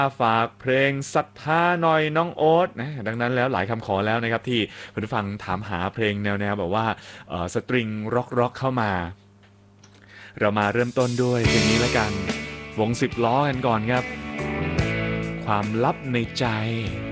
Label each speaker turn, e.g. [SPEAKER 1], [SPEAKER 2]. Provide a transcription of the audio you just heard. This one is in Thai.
[SPEAKER 1] ฝากเพลงศรัทธาหน่อยน้องโอ๊ตนะดังนั้นแล้วหลายคำขอแล้วนะครับที่คุณผู้ฟังถามหาเพลงแนวแบบว่าสตริงร็อกเข้ามาเรามาเริ่มต้นด้วยเพลงนี้ละกันวง10 ล้อกันก่อนครับความลับในใจ